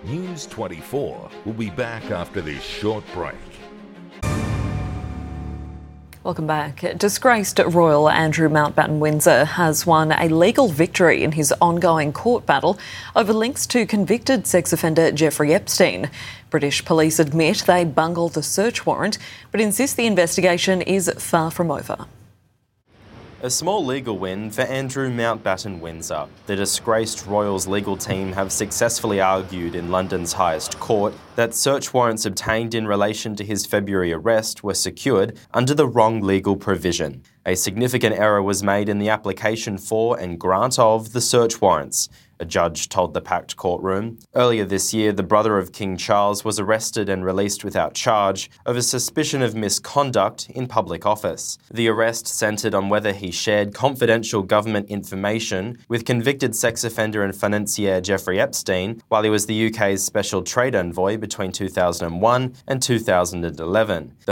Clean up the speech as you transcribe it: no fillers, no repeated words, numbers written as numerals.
News 24 will be back after this short break. Welcome back. Disgraced royal Andrew Mountbatten Windsor has won a legal victory in his ongoing court battle over links to convicted sex offender Jeffrey Epstein. British police admit they bungled the search warrant, but insist the investigation is far from over. A small legal win for Andrew Mountbatten Windsor. The disgraced royals legal team have successfully argued in London's highest court that search warrants obtained in relation to his February arrest were secured under the wrong legal provision. A significant error was made in the application for and grant of the search warrants, a judge told the packed courtroom. Earlier this year, the brother of King Charles was arrested and released without charge over suspicion of misconduct in public office. The arrest centred on whether he shared confidential government information with convicted sex offender and financier Jeffrey Epstein while he was the UK's special trade envoy between 2001 and 2011. The